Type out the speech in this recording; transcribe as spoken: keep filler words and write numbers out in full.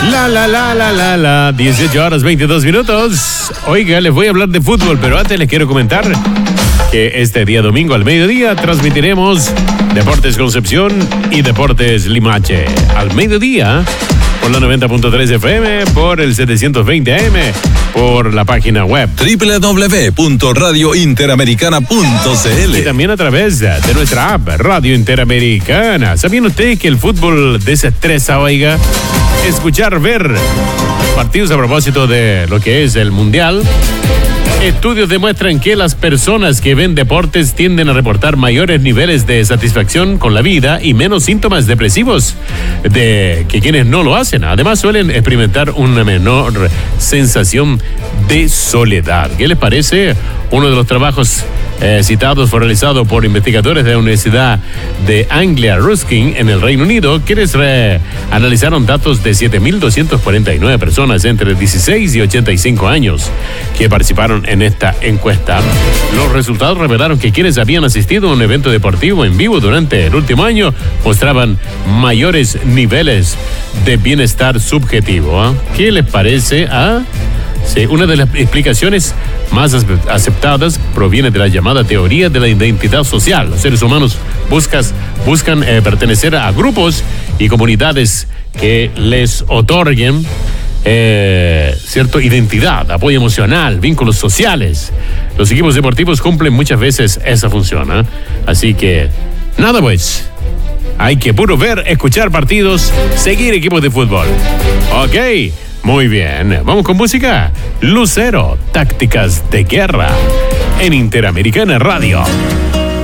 La, la, la, la, la, la, dieciocho horas veintidós minutos. Oiga, les voy a hablar de fútbol, pero antes les quiero comentar que este día domingo al mediodía transmitiremos Deportes Concepción y Deportes Limache. Al mediodía, por la noventa punto tres F M, por el setecientos veinte A M, por la página web doble u doble u doble u punto radio interamericana punto c l y también a través de nuestra app Radio Interamericana. ¿Sabían ustedes que el fútbol desestresa, oiga? Escuchar, ver partidos a propósito de lo que es el Mundial. Estudios demuestran que las personas que ven deportes tienden a reportar mayores niveles de satisfacción con la vida y menos síntomas depresivos de que quienes no lo hacen. Además, suelen experimentar una menor sensación de soledad. ¿Qué les parece? Uno de los trabajos eh, citados fue realizado por investigadores de la Universidad de Anglia Ruskin en el Reino Unido, quienes re- analizaron datos de siete mil doscientas cuarenta y nueve personas entre dieciséis y ochenta y cinco años que participaron en esta encuesta. Los resultados revelaron que quienes habían asistido a un evento deportivo en vivo durante el último año mostraban mayores niveles de bienestar subjetivo. ¿eh? ¿Qué les parece? ¿Ah? Sí, una de las explicaciones más aceptadas proviene de la llamada teoría de la identidad social. Los seres humanos buscas, buscan eh, pertenecer a grupos y comunidades que les otorguen eh, cierta identidad, apoyo emocional, vínculos sociales. Los equipos deportivos cumplen muchas veces esa función. ¿eh? Así que, nada pues. Hay que puro ver, escuchar partidos, seguir equipos de fútbol. Ok. Muy bien, vamos con música. Lucero, Tácticas de Guerra, en Interamericana Radio.